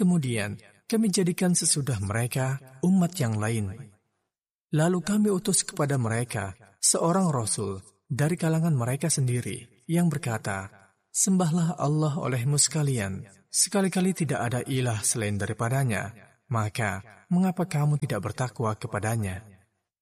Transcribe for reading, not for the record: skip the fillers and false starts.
Kemudian kami jadikan sesudah mereka umat yang lain. Lalu kami utus kepada mereka seorang Rasul dari kalangan mereka sendiri yang berkata, "Sembahlah Allah olehmu sekalian, sekali-kali tidak ada ilah selain daripadanya, maka mengapa kamu tidak bertakwa kepadanya?"